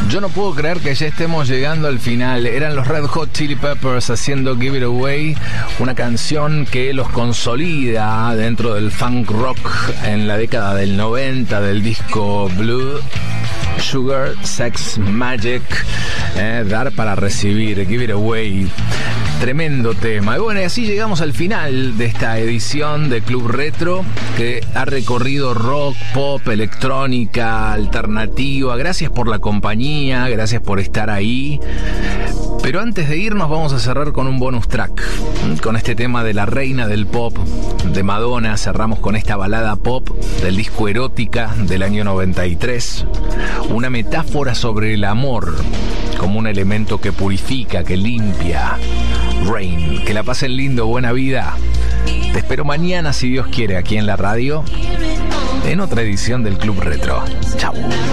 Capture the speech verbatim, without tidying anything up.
Yo no puedo creer que ya estemos llegando al final. Eran los Red Hot Chili Peppers haciendo Give It Away, una canción que los consolida dentro del funk rock en la década del noventa, del disco Blue Sugar Sex Magic, eh, dar para recibir, Give It Away. Tremendo tema. Y bueno, y así llegamos al final de esta edición de Club Retro, que ha recorrido rock, pop, electrónica, alternativa. Gracias por la compañía, gracias por estar ahí. Pero antes de irnos vamos a cerrar con un bonus track, con este tema de la reina del pop, de Madonna. Cerramos con esta balada pop del disco Erótica del año noventa y tres. Una metáfora sobre el amor como un elemento que purifica, que limpia. Rain, que la pasen lindo, buena vida. Te espero mañana, si Dios quiere, aquí en la radio, en otra edición del Club Retro. Chau.